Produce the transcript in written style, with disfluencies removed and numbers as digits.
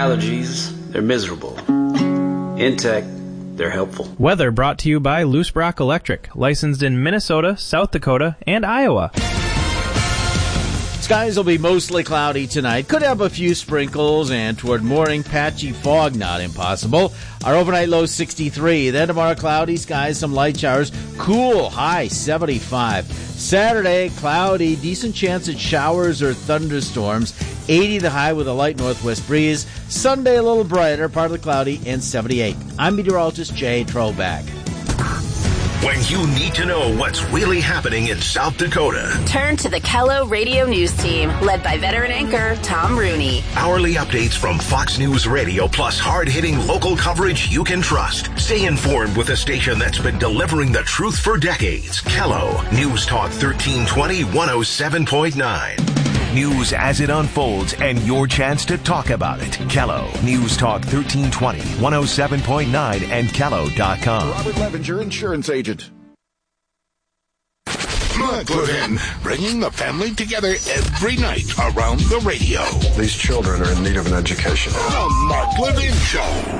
allergies, they're miserable. Intech, they're helpful. Weather brought to you by Loose Brock Electric, licensed in Minnesota, South Dakota, and Iowa. Skies will be mostly cloudy tonight. Could have a few sprinkles, and toward morning, patchy fog not impossible. Our overnight low 63. Then tomorrow, cloudy skies, some light showers. Cool, high 75. Saturday, cloudy, decent chance at showers or thunderstorms. 80 the high with a light northwest breeze. Sunday, a little brighter, partly cloudy, and 78. I'm meteorologist Jay Troback. When you need to know what's really happening in South Dakota, turn to the Kello Radio News Team, led by veteran anchor Tom Rooney. Hourly updates from Fox News Radio, plus hard-hitting local coverage you can trust. Stay informed with a station that's been delivering the truth for decades. Kello News Talk 1320 107.9. News as it unfolds and your chance to talk about it. Kello News Talk 1320 107.9 and Kello.com. Robert Levinger, insurance agent. Mark Levin, bringing the family together every night around the radio. These children are in need of an education. The Mark Levin Show.